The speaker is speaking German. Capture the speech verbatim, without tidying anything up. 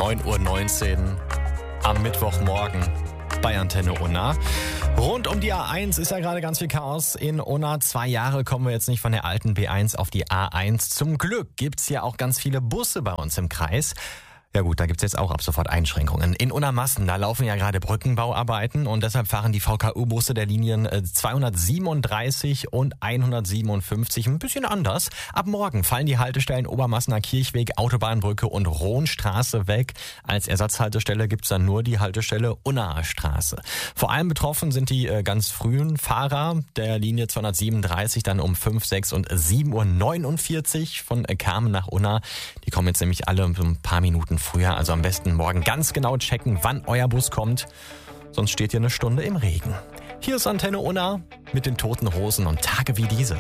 neun Uhr neunzehn am Mittwochmorgen bei Antenne Unna. Rund um die A eins ist ja gerade ganz viel Chaos in Unna. Zwei Jahre kommen wir jetzt nicht von der alten B eins auf die A eins. Zum Glück gibt's ja auch ganz viele Busse bei uns im Kreis. Ja gut, da gibt's jetzt auch ab sofort Einschränkungen. In Unna-Massen, da laufen ja gerade Brückenbauarbeiten und deshalb fahren die V K U-Busse der Linien zweihundertsiebenunddreißig und hundertsiebenundfünfzig ein bisschen anders. Ab morgen fallen die Haltestellen Obermassener Kirchweg, Autobahnbrücke und Rohnstraße weg. Als Ersatzhaltestelle gibt's dann nur die Haltestelle Unnaer Straße. Vor allem betroffen sind die äh, ganz frühen Fahrer der Linie zweihundertsiebenunddreißig, dann um fünf, sechs und sieben Uhr neunundvierzig von äh, Kamen nach Unna. Die kommen jetzt nämlich alle um ein paar Minuten früher, also am besten morgen ganz genau checken, wann euer Bus kommt, sonst steht ihr eine Stunde im Regen. Hier ist Antenne Unna mit den Toten Hosen und Tage wie diese.